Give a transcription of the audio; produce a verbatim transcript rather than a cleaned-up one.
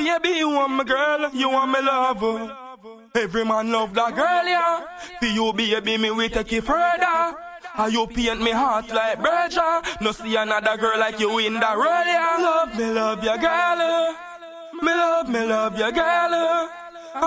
Baby, you want my girl, you want me lover. Every man love that girl, yeah. For you, baby, me we take it further. How you paint me heart like Berger. No see another girl like you in the world, yeah. Love me, love ya, girl. Me love, me love ya, girl.